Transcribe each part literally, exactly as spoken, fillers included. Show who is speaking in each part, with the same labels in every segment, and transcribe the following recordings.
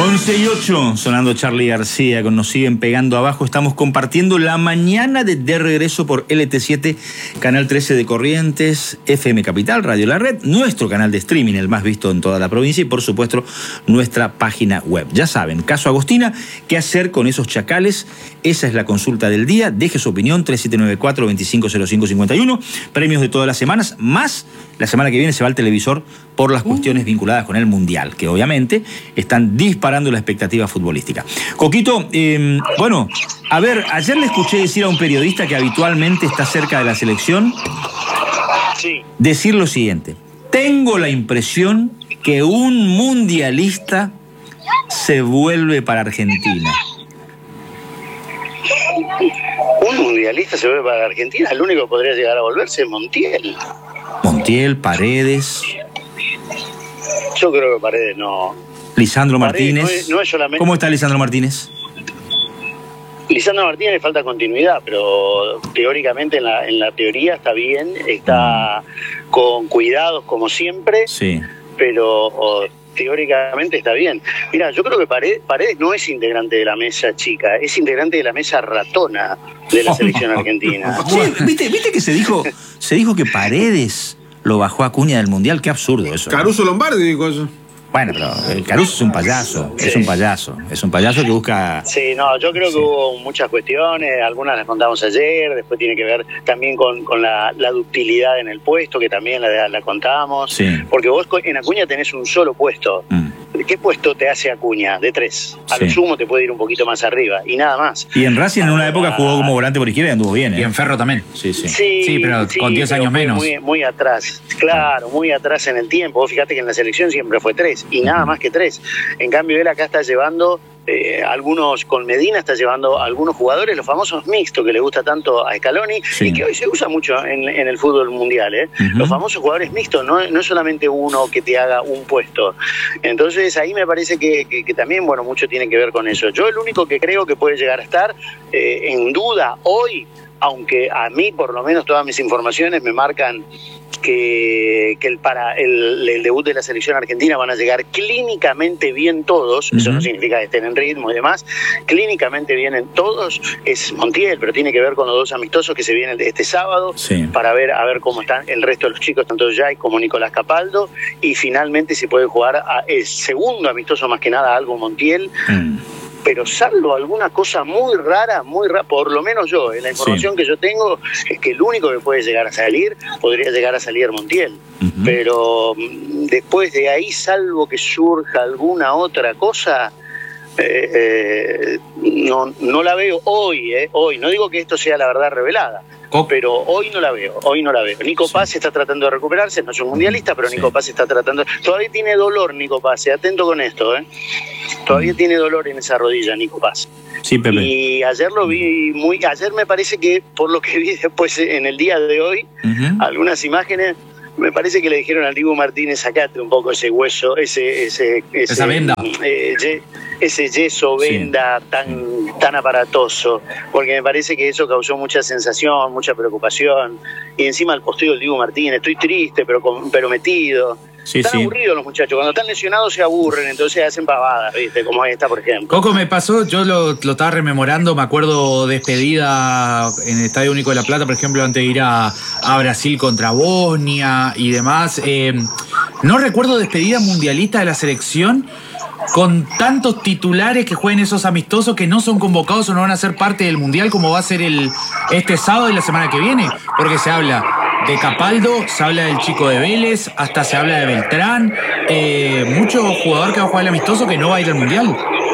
Speaker 1: once y ocho, sonando Charly García, con Nos Siguen Pegando Abajo. Estamos compartiendo la mañana de, de regreso por L T siete, Canal trece de Corrientes, F M Capital, Radio La Red, nuestro canal de streaming, el más visto en toda la provincia, y por supuesto nuestra página web. Ya saben, caso Agostina, ¿qué hacer con esos chacales? Esa es la consulta del día. Deje su opinión, tres siete nueve cuatro, dos cinco cero cinco cinco uno. Premios de todas las semanas, más la semana que viene se va al televisor por las cuestiones vinculadas con el Mundial, que obviamente están disparando la expectativa futbolística. Coquito, eh, bueno, a ver, ayer le escuché decir a un periodista que habitualmente está cerca de la selección,
Speaker 2: sí,
Speaker 1: decir lo siguiente: tengo la impresión que un mundialista se vuelve para Argentina.
Speaker 2: Un mundialista se vuelve para Argentina, el único que podría llegar a volverse es Montiel.
Speaker 1: Montiel, Paredes.
Speaker 2: Yo creo que Paredes no.
Speaker 1: Lisandro
Speaker 2: Paredes
Speaker 1: Martínez.
Speaker 2: No es, no es solamente...
Speaker 1: ¿Cómo está Lisandro Martínez?
Speaker 2: Lisandro Martínez le falta continuidad, pero teóricamente en la, en la teoría está bien, está mm. con cuidados como siempre,
Speaker 1: sí,
Speaker 2: pero o, teóricamente está bien. Mira, yo creo que Paredes, Paredes no es integrante de la mesa chica, es integrante de la mesa ratona de la selección argentina.
Speaker 1: Sí, ¿viste, viste que se dijo, se dijo que Paredes lo bajó a Acuña del Mundial? Qué absurdo eso.
Speaker 3: Caruso Lombardi dijo eso.
Speaker 1: Bueno, pero el Caruso es un payaso, sí. es un payaso, es un payaso que busca...
Speaker 2: Sí, no, yo creo que sí. hubo muchas cuestiones, algunas las contamos ayer, después tiene que ver también con, con la, la ductilidad en el puesto, que también la, la contamos,
Speaker 1: sí.
Speaker 2: porque vos en Acuña tenés un solo puesto. Mm. ¿Qué puesto te hace Acuña? De tres. A sí. lo sumo te puede ir un poquito más arriba, y nada más.
Speaker 1: Y en Racing en una época jugó como volante por izquierda y anduvo bien, ¿eh?
Speaker 4: Y en Ferro también.
Speaker 1: Sí, sí.
Speaker 2: Sí,
Speaker 4: sí pero
Speaker 2: sí,
Speaker 4: con diez años menos.
Speaker 2: Muy, muy atrás, claro, muy atrás en el tiempo. Vos fíjate que en la selección siempre fue tres, y nada más que tres. En cambio, él acá está llevando... Eh, algunos, con Medina está llevando a algunos jugadores, los famosos mixtos que le gusta tanto a Scaloni, sí. y que hoy se usa mucho en, en el fútbol mundial, ¿eh? Uh-huh. Los famosos jugadores mixtos, no, no es solamente uno que te haga un puesto. Entonces ahí me parece que, que, que también, bueno, mucho tiene que ver con eso. Yo el único que creo que puede llegar a estar eh, en duda hoy, aunque a mí por lo menos todas mis informaciones me marcan que, que el, para el, el debut de la selección argentina van a llegar clínicamente bien todos, uh-huh. eso no significa que estén en ritmo y demás, clínicamente vienen todos, es Montiel, pero tiene que ver con los dos amistosos que se vienen este sábado,
Speaker 1: sí.
Speaker 2: para ver a ver cómo están el resto de los chicos, tanto Jai como Nicolás Capaldo, y finalmente se puede jugar a el segundo amistoso más que nada, algo Montiel, uh-huh. pero salvo alguna cosa muy rara, muy rara, por lo menos yo, en la información sí. que yo tengo, es que el único que puede llegar a salir, podría llegar a salir Montiel. Uh-huh. Pero después de ahí, salvo que surja alguna otra cosa, eh, eh, no, no la veo hoy, eh, hoy. No digo que esto sea la verdad revelada, oh. pero hoy no la veo, hoy no la veo. Nico sí. Paz está tratando de recuperarse, no es un mundialista, pero sí. Nico Paz está tratando... Todavía tiene dolor Nico Paz, atento con esto, ¿eh? Todavía tiene dolor en esa rodilla, Nico Paz.
Speaker 1: Sí, Pepe.
Speaker 2: Y ayer lo vi muy... Ayer me parece que, por lo que vi después en el día de hoy, uh-huh. algunas imágenes, me parece que le dijeron al Dibu Martínez, sacate un poco ese hueso, ese... ese, ese
Speaker 4: Esa venda.
Speaker 2: Eh, ye, ese yeso, venda, sí. tan, tan aparatoso, porque me parece que eso causó mucha sensación, mucha preocupación. Y encima el posteo del Dibu Martínez, estoy triste, pero, pero metido...
Speaker 1: Sí,
Speaker 2: están
Speaker 1: sí.
Speaker 2: aburridos los muchachos, cuando están lesionados se aburren, entonces hacen pavadas, ¿viste? Como esta, por ejemplo.
Speaker 4: Coco, me pasó, yo lo, lo estaba rememorando, me acuerdo despedida en el Estadio Único de La Plata, por ejemplo, antes de ir a, a Brasil contra Bosnia y demás. Eh, no recuerdo despedida mundialista de la selección con tantos titulares que jueguen esos amistosos que no son convocados o no van a ser parte del Mundial, como va a ser el este sábado y la semana que viene, porque se habla de Capaldo, se habla del chico de Vélez, hasta se habla de Beltrán, eh, mucho jugador que va a jugar el amistoso que no va a ir al Mundial.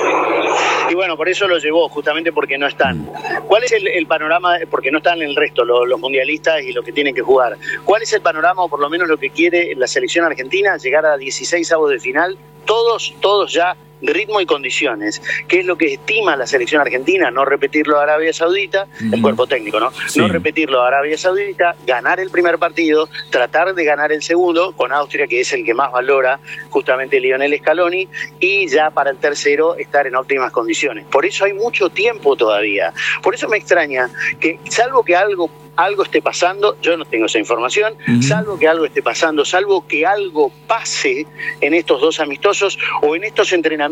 Speaker 2: Y bueno, por eso lo llevó, justamente porque no están. ¿Cuál es el, el panorama? Porque no están el resto, los, los mundialistas y los que tienen que jugar. ¿Cuál es el panorama, o por lo menos lo que quiere la selección argentina? Llegar a dieciséis avos de final, todos, todos ya ritmo y condiciones, que es lo que estima la selección argentina, no repetirlo a Arabia Saudita, uh-huh. el cuerpo técnico, ¿no? Sí. No repetirlo a Arabia Saudita, ganar el primer partido, tratar de ganar el segundo, con Austria, que es el que más valora justamente Lionel Scaloni, y ya para el tercero estar en óptimas condiciones. Por eso hay mucho tiempo todavía. Por eso me extraña que, salvo que algo algo esté pasando, yo no tengo esa información, uh-huh. salvo que algo esté pasando, salvo que algo pase en estos dos amistosos o en estos entrenamientos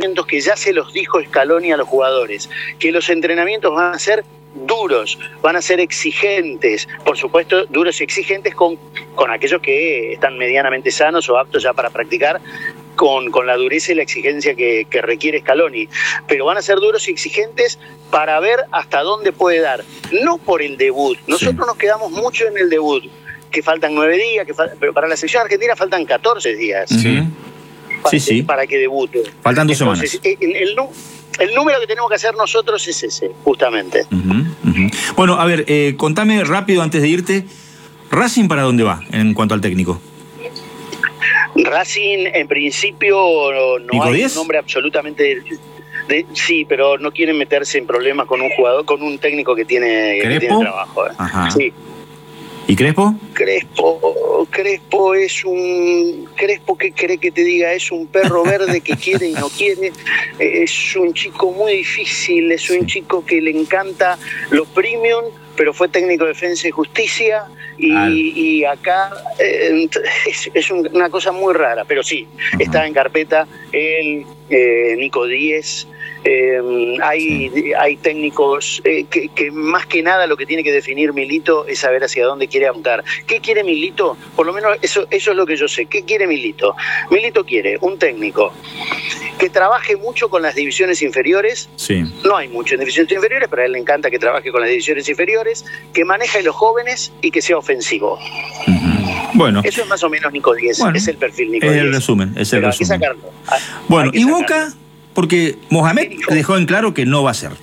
Speaker 2: entrenamientos que ya se los dijo Scaloni a los jugadores, que los entrenamientos van a ser duros, van a ser exigentes, por supuesto duros y exigentes con, con aquellos que están medianamente sanos o aptos ya para practicar, con, con la dureza y la exigencia que, que requiere Scaloni, pero van a ser duros y exigentes para ver hasta dónde puede dar, no por el debut, nosotros sí. nos quedamos mucho en el debut, que faltan nueve días, que fal- pero para la selección argentina faltan catorce días
Speaker 1: sí.
Speaker 2: Para,
Speaker 1: sí, sí.
Speaker 2: para que debute.
Speaker 1: Faltan dos
Speaker 2: Entonces,
Speaker 1: semanas.
Speaker 2: El, el, el número que tenemos que hacer nosotros es ese, justamente.
Speaker 1: Uh-huh, uh-huh. Bueno, a ver, eh, contame rápido antes de irte, ¿Racing para dónde va en cuanto al técnico?
Speaker 2: Racing, en principio, no hay un nombre absolutamente... De, de, sí, pero no quieren meterse en problemas con un jugador, con un técnico que tiene, que tiene trabajo. ¿eh?
Speaker 1: Ajá.
Speaker 2: Sí.
Speaker 1: ¿Y Crespo?
Speaker 2: Crespo, Crespo es un... Crespo, ¿qué cree que te diga? Es un perro verde que quiere y no quiere. Es un chico muy difícil, es un chico que le encanta los premium, pero fue técnico de Defensa y Justicia. Y, y acá eh, es, es una cosa muy rara, pero sí, uh-huh. está en carpeta él, eh, Nico Díez. Eh, hay, sí. hay técnicos eh, que, que más que nada lo que tiene que definir Milito es saber hacia dónde quiere apuntar. ¿Qué quiere Milito? Por lo menos eso, eso es lo que yo sé. ¿Qué quiere Milito? Milito quiere un técnico que trabaje mucho con las divisiones inferiores.
Speaker 1: Sí.
Speaker 2: No hay mucho en divisiones inferiores, pero a él le encanta que trabaje con las divisiones inferiores, que maneje a los jóvenes y que sea ofensivo.
Speaker 1: Uh-huh. Bueno.
Speaker 2: Eso es más o menos Nico Díez, bueno, es el perfil Nico
Speaker 1: Díez.
Speaker 2: Es
Speaker 1: el resumen, es el
Speaker 2: pero
Speaker 1: resumen.
Speaker 2: Hay que sacarlo. Hay,
Speaker 1: bueno,
Speaker 2: hay que
Speaker 1: ¿y
Speaker 2: sacarlo.
Speaker 1: Boca? Porque Mohamed dejó en claro que no va a ser.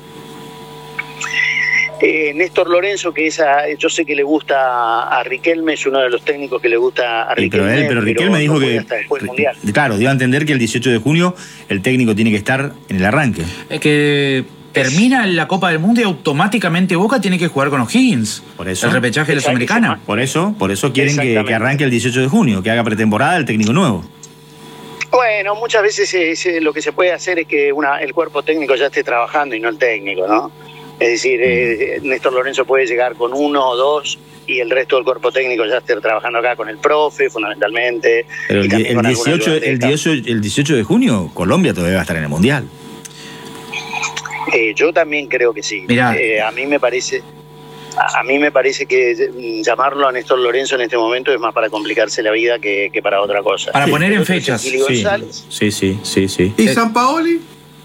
Speaker 2: Eh, Néstor Lorenzo, que es a, yo sé que le gusta a, a Riquelme, es uno de los técnicos que le gusta a Riquelme.
Speaker 1: Sí, pero él, pero Riquelme dijo
Speaker 2: no
Speaker 1: que
Speaker 2: hasta después del mundial.
Speaker 1: Claro, dio a entender que el dieciocho de junio el técnico tiene que estar en el arranque.
Speaker 4: Es que termina la Copa del Mundo y automáticamente Boca tiene que jugar con O'Higgins.
Speaker 1: Por eso.
Speaker 4: El repechaje de la Sudamericana.
Speaker 1: Por eso, por eso quieren que, que arranque el dieciocho de junio, que haga pretemporada el técnico nuevo.
Speaker 2: Bueno, muchas veces es, es, lo que se puede hacer es que una, el cuerpo técnico ya esté trabajando y no el técnico, ¿no? Es decir, eh, Néstor Lorenzo puede llegar con uno o dos y el resto del cuerpo técnico ya esté trabajando acá con el profe, fundamentalmente.
Speaker 1: Pero el, el, dieciocho, el, dieciocho, el dieciocho de junio Colombia todavía va a estar en el Mundial.
Speaker 2: Eh, yo también creo que sí. Eh, a mí me parece... A mí me parece que llamarlo a Néstor Lorenzo en este momento es más para complicarse la vida que, que para otra cosa.
Speaker 4: Para sí. poner en fechas.
Speaker 1: Sí, sí, sí, sí, sí.
Speaker 3: ¿Y Sampaoli?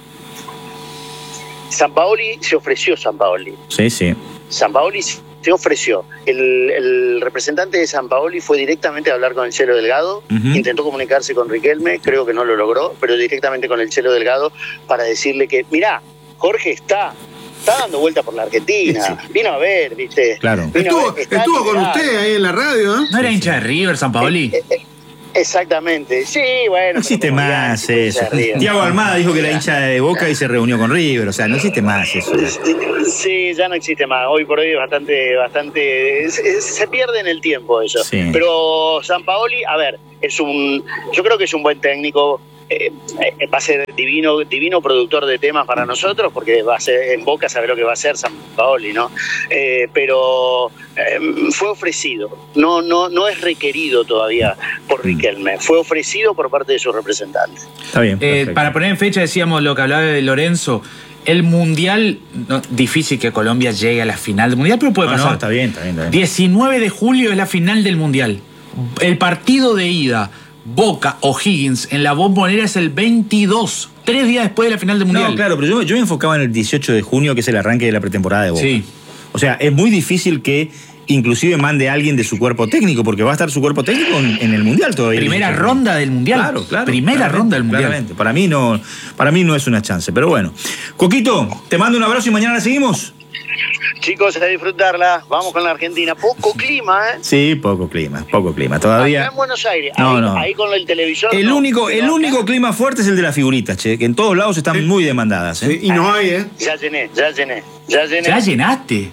Speaker 2: Sampaoli se ofreció, Sampaoli.
Speaker 1: Sí, sí.
Speaker 2: Sampaoli se ofreció. El, el representante de Sampaoli fue directamente a hablar con el Chelo Delgado, uh-huh. intentó comunicarse con Riquelme, creo que no lo logró, pero directamente con el Chelo Delgado para decirle que, mirá, Jorge está... Está dando vuelta por la Argentina. Sí. Vino a ver, ¿viste?
Speaker 1: Claro.
Speaker 2: Vino
Speaker 3: estuvo
Speaker 2: ver,
Speaker 3: estuvo con usted ahí en la radio, ¿eh?
Speaker 4: ¿No era hincha de River, Sampaoli?
Speaker 2: Eh, eh, exactamente. Sí, bueno.
Speaker 1: No existe más bien, eso. Thiago Almada dijo que era hincha de Boca y se reunió con River. O sea, no existe más eso.
Speaker 2: Sí, ya no existe más. Hoy por hoy es bastante, bastante... Se, se pierde en el tiempo eso. Sí. Pero Sampaoli, a ver, es un... Yo creo que es un buen técnico. Eh, eh, va a ser divino divino productor de temas para nosotros porque va a ser en Boca sabe lo que va a hacer Sampaoli, ¿no? Eh, pero eh, fue ofrecido, no no no es requerido todavía por Riquelme, fue ofrecido por parte de su representante.
Speaker 1: Está bien.
Speaker 4: Eh, para poner en fecha decíamos lo que hablaba de Lorenzo. El Mundial, no, difícil que Colombia llegue a la final del Mundial, pero puede
Speaker 1: no,
Speaker 4: pasar.
Speaker 1: No, está bien, está bien, está bien.
Speaker 4: diecinueve de julio es la final del Mundial. El partido de ida Boca O'Higgins en la Bombonera es el veintidós, tres días después de la final del Mundial.
Speaker 1: No, claro, pero yo, yo me enfocaba en el dieciocho de junio, que es el arranque de la pretemporada de Boca.
Speaker 4: Sí.
Speaker 1: O sea, es muy difícil que inclusive mande a alguien de su cuerpo técnico, porque va a estar su cuerpo técnico en, en el Mundial todavía.
Speaker 4: Primera ronda del Mundial.
Speaker 1: Claro, claro.
Speaker 4: Primera ronda del Mundial.
Speaker 1: Claramente. Para mí no, para mí no es una chance, pero bueno. Coquito, te mando un abrazo y mañana la seguimos.
Speaker 2: Chicos, a disfrutarla. Vamos con la Argentina. Poco clima, ¿eh?
Speaker 1: Sí, poco clima, poco clima. Todavía.
Speaker 2: Acá en Buenos Aires.
Speaker 1: No,
Speaker 2: ahí,
Speaker 1: no.
Speaker 2: ahí con el televisor.
Speaker 1: El
Speaker 2: no,
Speaker 1: único, el
Speaker 2: no,
Speaker 1: único
Speaker 2: acá.
Speaker 1: clima fuerte es el de las figuritas, che, que en todos lados están sí. muy demandadas. ¿eh?
Speaker 3: Sí, y no hay, ¿eh?
Speaker 2: Ya llené, ya llené, ya llené.
Speaker 4: ¿Ya llenaste?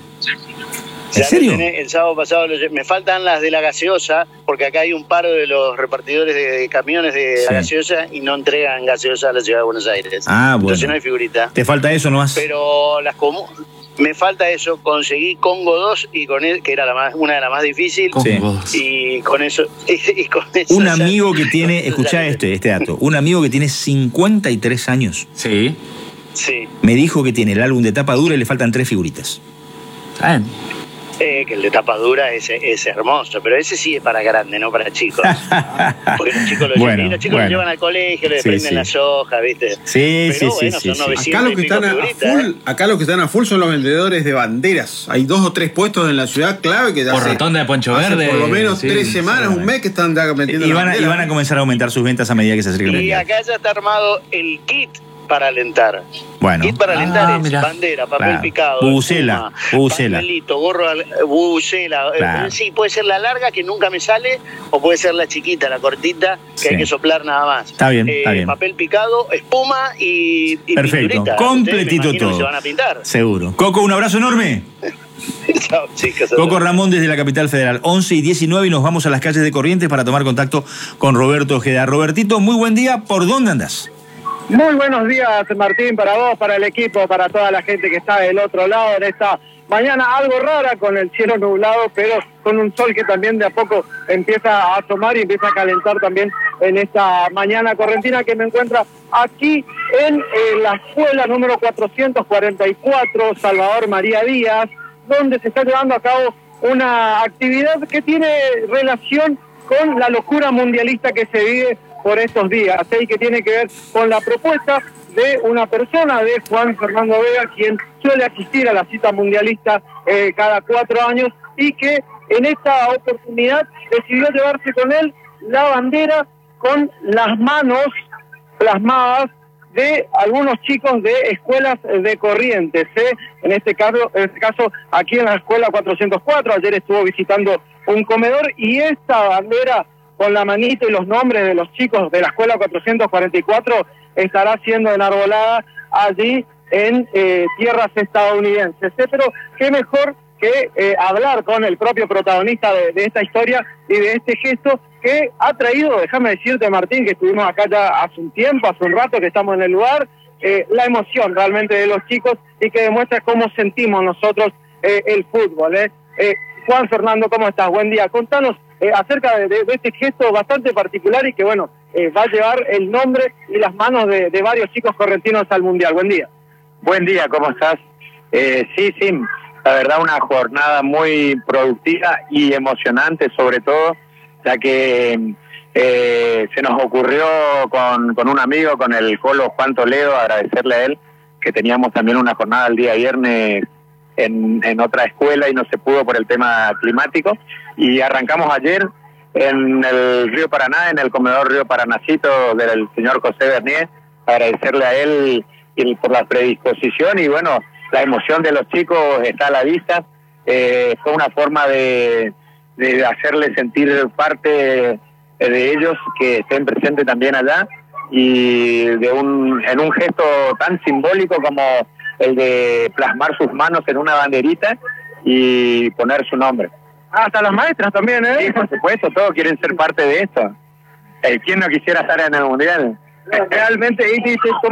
Speaker 2: Ya
Speaker 1: ¿En serio?
Speaker 2: Llené, el sábado pasado lo, me faltan las de la gaseosa, porque acá hay un paro de los repartidores de, de camiones de sí. la gaseosa y no entregan gaseosa a la ciudad de Buenos Aires.
Speaker 1: Ah, bueno.
Speaker 2: Entonces no hay figurita.
Speaker 1: Te falta eso nomás.
Speaker 2: Pero las comunas... Me falta eso, conseguí Congo dos, y con él, que era la más, una de las más difíciles. Y con eso... Y, y con eso
Speaker 1: un
Speaker 2: ya,
Speaker 1: amigo que tiene, escuchá este, este dato, un amigo que tiene cincuenta y tres años.
Speaker 4: Sí.
Speaker 2: Sí.
Speaker 1: Me dijo que tiene el álbum de tapa dura y le faltan tres figuritas.
Speaker 4: Ah.
Speaker 2: Eh, que el de tapa dura es, es hermoso, pero ese sí es para grande, no para chicos. Porque los chicos lo,
Speaker 1: bueno,
Speaker 2: llevan, los, chicos
Speaker 1: bueno.
Speaker 2: lo llevan al colegio, le
Speaker 1: sí,
Speaker 2: prenden
Speaker 1: sí.
Speaker 2: las hojas, ¿viste?
Speaker 1: Sí,
Speaker 2: pero
Speaker 1: sí,
Speaker 2: bueno,
Speaker 1: sí,
Speaker 2: son
Speaker 1: sí,
Speaker 2: novecientos
Speaker 3: Acá los, que
Speaker 2: y pico
Speaker 3: están a
Speaker 2: figuritas,
Speaker 3: full,
Speaker 2: ¿eh?
Speaker 3: acá los que están a full son los vendedores de banderas. Hay dos o tres puestos en la ciudad clave que
Speaker 4: Por
Speaker 3: hace,
Speaker 4: Rotonda de Poncho
Speaker 3: hace
Speaker 4: Verde.
Speaker 3: por lo menos
Speaker 4: sí,
Speaker 3: tres semanas, un mes que están vendiendo
Speaker 1: Y
Speaker 3: la
Speaker 1: van, a, y
Speaker 3: bandera.
Speaker 1: van a comenzar a aumentar sus ventas a medida que se acerque el
Speaker 2: Y
Speaker 1: mundial.
Speaker 2: acá ya está armado el kit para alentar.
Speaker 1: Bueno.
Speaker 2: Kit para alentar
Speaker 4: Ah,
Speaker 2: es
Speaker 4: mirá.
Speaker 2: bandera, papel
Speaker 1: Claro.
Speaker 2: picado,
Speaker 1: Bubucela,
Speaker 2: espuma,
Speaker 1: bubucela.
Speaker 2: papelito, gorro, al- bubucela. Eh,
Speaker 1: Claro.
Speaker 2: Sí, puede ser la larga que nunca me sale, o puede ser la chiquita, la cortita, que
Speaker 1: Sí.
Speaker 2: hay que soplar nada más.
Speaker 1: Está bien,
Speaker 2: Eh,
Speaker 1: está bien.
Speaker 2: Papel picado, espuma y, y
Speaker 1: Perfecto,
Speaker 2: pinturita.
Speaker 1: completito
Speaker 2: Ustedes me imagino que
Speaker 1: todo.
Speaker 2: se van a pintar.
Speaker 1: Seguro. Coco, un abrazo enorme.
Speaker 2: Chao, chicos.
Speaker 1: Coco Ramón desde la capital federal, once y diecinueve, y nos vamos a las calles de Corrientes para tomar contacto con Roberto Ojeda. Robertito, muy buen día. ¿Por dónde andás?
Speaker 5: Muy buenos días, Martín, para vos, para el equipo, para toda la gente que está del otro lado en esta mañana algo rara, con el cielo nublado, pero con un sol que también de a poco empieza a asomar y empieza a calentar también en esta mañana correntina, que me encuentra aquí en eh, la escuela número cuatrocientos cuarenta y cuatro, Salvador María Díaz, donde se está llevando a cabo una actividad que tiene relación con la locura mundialista que se vive por estos días, ¿eh? Y que tiene que ver con la propuesta de una persona, de Juan Fernando Vega, quien suele asistir a la cita mundialista eh, cada cuatro años, y que en esta oportunidad decidió llevarse con él la bandera con las manos plasmadas de algunos chicos de escuelas de Corrientes, ¿eh? En este caso, en este caso aquí en la escuela cuatrocientos cuatro, ayer estuvo visitando un comedor, y esta bandera con la manito y los nombres de los chicos de la escuela cuatrocientos cuarenta y cuatro estará siendo enarbolada allí en eh, tierras estadounidenses. ¿eh? Pero qué mejor que eh, hablar con el propio protagonista de, de esta historia y de este gesto que ha traído, déjame decirte, Martín, que estuvimos acá ya hace un tiempo, hace un rato que estamos en el lugar, eh, la emoción realmente de los chicos, y que demuestra cómo sentimos nosotros eh, el fútbol. ¿eh? Eh, Juan Fernando, ¿cómo estás? Buen día. Contanos eh, acerca de, de, de este gesto bastante particular, y que, bueno, eh, va a llevar el nombre y las manos de, de varios chicos correntinos al Mundial. Buen día.
Speaker 6: Buen día, ¿cómo estás? Eh, sí, sí, la verdad una jornada muy productiva y emocionante, sobre todo, ya que eh, se nos ocurrió con, con un amigo, con el Colo Juan Toledo, agradecerle a él, que teníamos también una jornada el día viernes en, en otra escuela y no se pudo por el tema climático, y arrancamos ayer en el Río Paraná, en el comedor Río Paranacito del señor José Bernier, agradecerle a él y por la predisposición, y bueno, la emoción de los chicos está a la vista. Eh, fue una forma de, de hacerles sentir parte de ellos, que estén presentes también allá, y de un en un gesto tan simbólico como el de plasmar sus manos en una banderita y poner su nombre.
Speaker 5: Hasta las maestras también, ¿eh?
Speaker 6: Sí, por supuesto, todos quieren ser parte de esto. Eh, ¿Quién no quisiera estar en el Mundial?
Speaker 5: Realmente, y, y,